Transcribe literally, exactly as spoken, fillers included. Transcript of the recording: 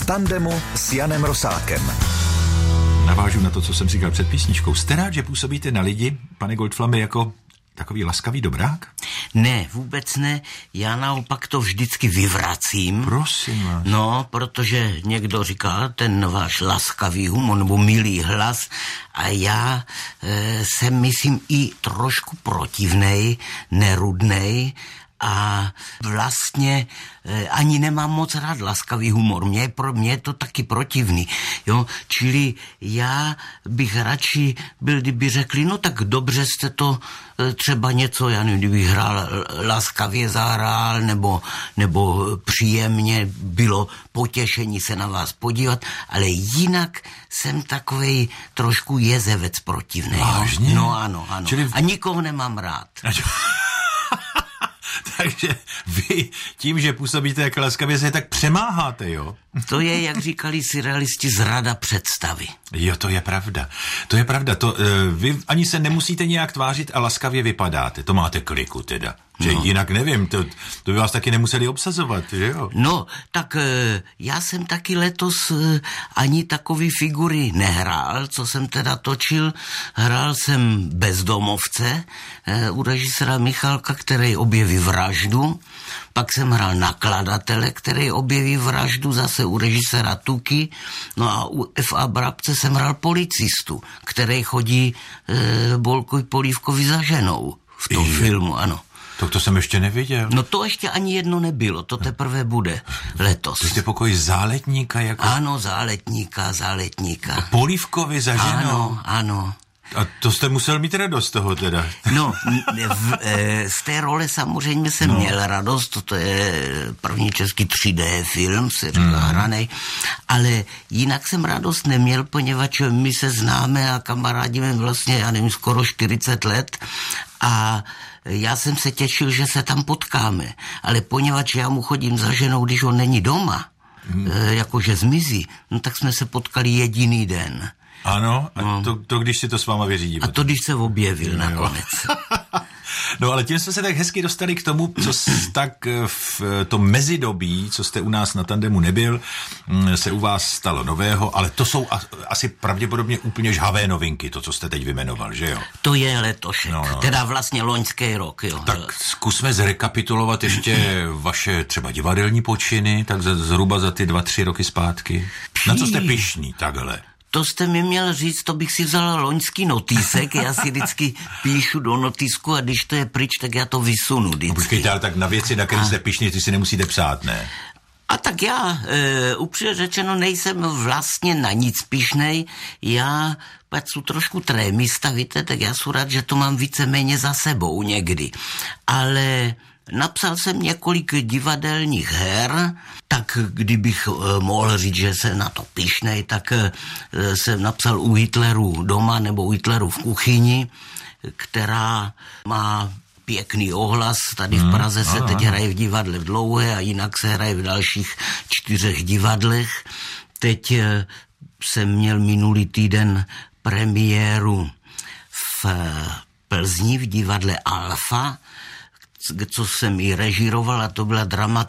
tandemu s Janem Rosákem. Navážu na to, co jsem říkal před písničkou. Jste rád, že působíte na lidi, pane Goldflame, jako takový laskavý dobrák? Ne, vůbec ne. Já naopak to vždycky vyvracím. Prosím vás. No, protože někdo říká, ten váš laskavý humor nebo milý hlas, a já e, jsem, myslím, i trošku protivnej, nerudnej, a vlastně e, ani nemám moc rád laskavý humor. Mně je, pro, mě je to taky protivný. Jo? Čili já bych radši byl, kdyby řekli, no tak dobře jste to e, třeba něco, já nevím, kdybych hrál laskavě zahrál, nebo, nebo příjemně bylo potěšení se na vás podívat, ale jinak jsem takovej trošku jezevec protivný. Vážně? No ano, ano. Čili... A nikoho nemám rád. Takže vy tím, že působíte jako laskavě, se tak přemáháte, jo? To je, jak říkali surrealisti, zrada představy. Jo, to je pravda. To je pravda. To, uh, vy ani se nemusíte nějak tvářit a laskavě vypadáte. To máte kliku teda. Že no. Jinak nevím, to, to by vás taky nemuseli obsazovat, že jo? No, tak e, já jsem taky letos e, ani takový figury nehrál, co jsem teda točil. Hrál jsem Bezdomovce e, u režiséra Michalka, který objeví vraždu. Pak jsem hrál Nakladatele, který objeví vraždu, zase u režiséra Tuky. No a u F A Brabce jsem hrál policistu, který chodí e, Bolkovi Polívkovi za ženou v tom I... filmu, ano. To, to jsem ještě neviděl. No to ještě ani jedno nebylo, to teprve bude letos. To jste pokoj záletníka jako... Ano, záletníka, záletníka. A Polívkovi za ženou? Ano, ano. A to jste musel mít radost z toho teda. No, v, e, z té role samozřejmě jsem no. měl radost, to je první český tři dé film, se říká mm. hranej, ale jinak jsem radost neměl, poněvadž my se známe a kamarádíme vlastně, já nevím, skoro čtyřicet let a já jsem se těšil, že se tam potkáme, ale poněvadž já mu chodím za ženou, když on není doma, mm. e, jakože zmizí, no tak jsme se potkali jediný den. Ano, a no. to, to když si to s váma vyřídí. A to když se objevil no, nakonec. No ale tím jsme se tak hezky dostali k tomu, co tak v tom mezidobí, co jste u nás na tandemu nebyl, se u vás stalo nového, ale to jsou asi pravděpodobně úplně žhavé novinky, to, co jste teď vymenoval, že jo? To je letošek, no, no. teda vlastně loňský rok, jo. Tak zkusme zrekapitulovat ještě vaše třeba divadelní počiny, tak zhruba za ty dva, tři roky zpátky. Na co jste pyšný, takhle? To jste mi měl říct, to bych si vzal loňský notýsek, já si vždycky píšu do notýsku a když to je pryč, tak já to vysunu vždycky. No počkejte, ale tak na věci, na které jste pyšný, ty si nemusíte psát, ne? A tak já, e, upřímně řečeno, nejsem vlastně na nic pyšnej, já pak jsou trošku trémista, víte, tak já jsem rád, že to mám víceméně za sebou někdy, ale... Napsal jsem několik divadelních her, tak kdybych e, mohl říct, že se na to pyšnej, tak e, jsem napsal u Hitleru doma nebo u Hitleru v kuchyni, která má pěkný ohlas. Tady v Praze se teď hraje v divadle v Dlouhé a jinak se hraje v dalších čtyřech divadlech. Teď e, jsem měl minulý týden premiéru v Plzni v divadle Alfa, co jsem i režíroval, a to byla drama